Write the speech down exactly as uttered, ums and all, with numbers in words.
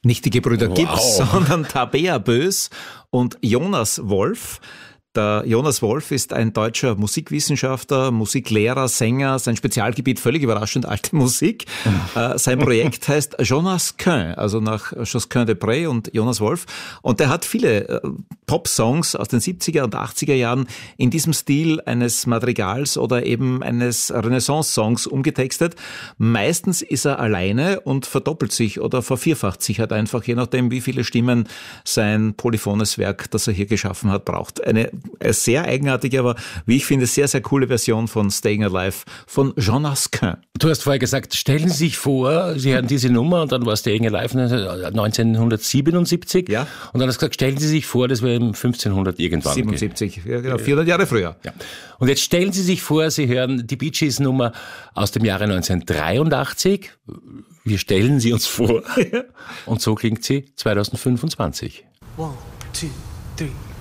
nicht die Gebrüder Wow. Gibbs, sondern Tabea Bös und Jonas Wolf. Der Jonas Wolf ist ein deutscher Musikwissenschaftler, Musiklehrer, Sänger, sein Spezialgebiet völlig überraschend alte Musik. äh, sein Projekt heißt Jonas Quin, also nach Josquin de Prez und Jonas Wolf. Und der hat viele äh, Pop-Songs aus den siebziger und achtziger Jahren in diesem Stil eines Madrigals oder eben eines Renaissance-Songs umgetextet. Meistens ist er alleine und verdoppelt sich oder vervierfacht sich halt einfach, je nachdem, wie viele Stimmen sein polyphones Werk, das er hier geschaffen hat, braucht. Eine Eine sehr eigenartige, aber wie ich finde, sehr, sehr coole Version von Staying Alive von Jonas Quin. Du hast vorher gesagt, stellen Sie sich vor, Sie hören diese Nummer und dann war Staying Alive neunzehnhundertsiebenundsiebzig. Ja. Und dann hast du gesagt, stellen Sie sich vor, das wäre im fünfzehnhundert irgendwann. siebenundsiebzig, ja, genau, vierhundert Jahre früher. Ja. Und jetzt stellen Sie sich vor, Sie hören die Bee Gees Nummer aus dem Jahre neunzehnhundertdreiundachtzig. Wir stellen sie uns vor. Und so klingt sie zweitausendfünfundzwanzig. One, two, three.